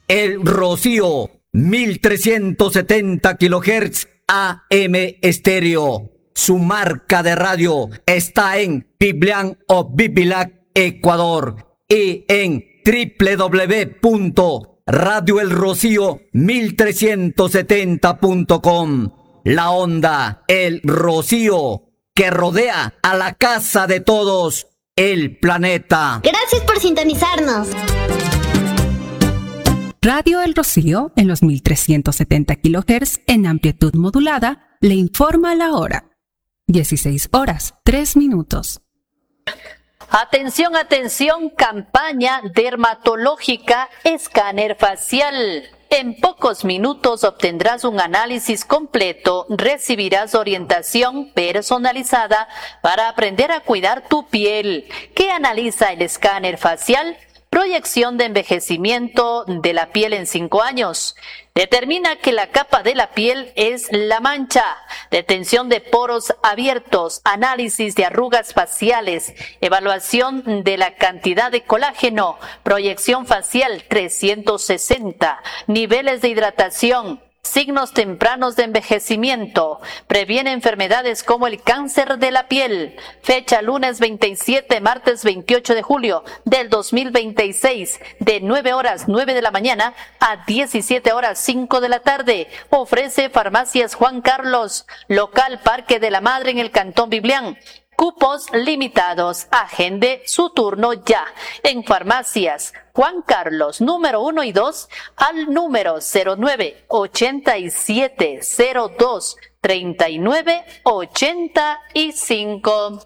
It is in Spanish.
El Rocío, 1370 kilohertz AM estéreo. Su marca de radio está en Biblián o Bibilac, Ecuador, y en www.radioelrocío1370.com. La onda El Rocío, que rodea a la casa de todos, el planeta. Gracias por sintonizarnos. Radio El Rocío, en los 1370 kHz en amplitud modulada, le informa la hora. 16 horas, 3 minutos. Atención, atención, campaña dermatológica escáner facial. En pocos minutos obtendrás un análisis completo, recibirás orientación personalizada para aprender a cuidar tu piel. ¿Qué analiza el escáner facial? Proyección de envejecimiento de la piel en 5 años. Determina que la capa de la piel es la mancha. Detención de poros abiertos. Análisis de arrugas faciales. Evaluación de la cantidad de colágeno. Proyección facial 360. Niveles de hidratación. Signos tempranos de envejecimiento. Previene enfermedades como el cáncer de la piel. Fecha lunes 27, martes 28 de julio del 2026, de 9 horas 9 de la mañana a 17 horas 5 de la tarde. Ofrece Farmacias Juan Carlos, local Parque de la Madre en el Cantón Biblián. Cupos limitados. Agende su turno ya en Farmacias Juan Carlos, número 1 y 2, al número 09-8702-3985.